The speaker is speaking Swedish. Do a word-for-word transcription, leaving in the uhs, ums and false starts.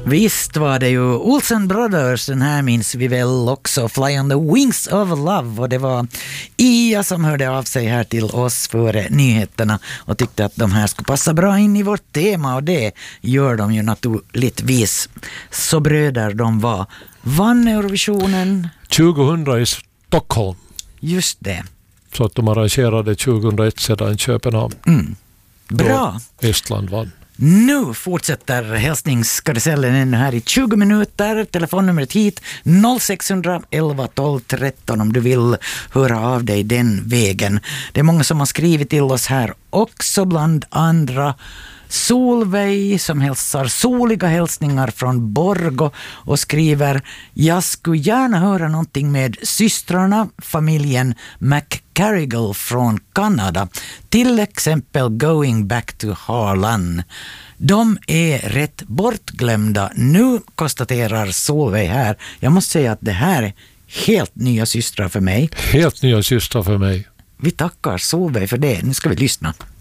Visst var det ju Olsen Brothers, den här minns vi väl också, Fly on the Wings of Love, och det var Ia som hörde av sig här till oss före nyheterna och tyckte att de här skulle passa bra in i vårt tema, och det gör de ju naturligtvis. Så bröder de var. Vann Eurovisionen? tjugohundra i Stockholm. Just det. Så att de arrangerade tjugohundraett sedan i Köpenhamn. Mm. Bra. Då Estland vann. Nu fortsätter hälsningskarusellen ännu här i tjugo minuter. Telefonnumret hit noll sex elva tolv tretton om du vill höra av dig den vägen. Det är många som har skrivit till oss här också, bland andra Solveig som hälsar soliga hälsningar från Borgo och skriver: jag skulle gärna höra någonting med systrarna, familjen McCarrigal från Kanada, till exempel Going Back to Harlan. De är rätt bortglömda nu, konstaterar Solveig här. Jag måste säga att det här är helt nya systrar för mig. Helt nya systrar för mig. Vi tackar Solveig för det. Nu ska vi lyssna.